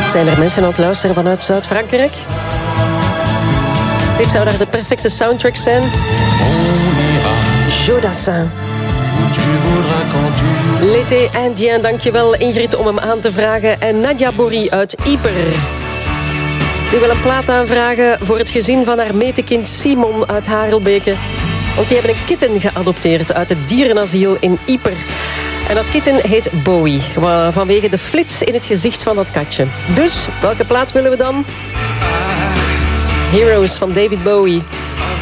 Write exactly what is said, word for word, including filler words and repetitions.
Zijn er mensen aan het luisteren vanuit Zuid-Frankrijk? Dit zou daar de perfecte soundtrack zijn. Jodassin. L'été indien, dankjewel Ingrid om hem aan te vragen. En Nadia Bory uit Ieper. Die wil een plaat aanvragen voor het gezin van haar metekind Simon uit Harelbeke. Want die hebben een kitten geadopteerd uit het dierenasiel in Ieper. En dat kitten heet Bowie, vanwege de flits in het gezicht van dat katje. Dus, welke plaat willen we dan? Heroes van David Bowie.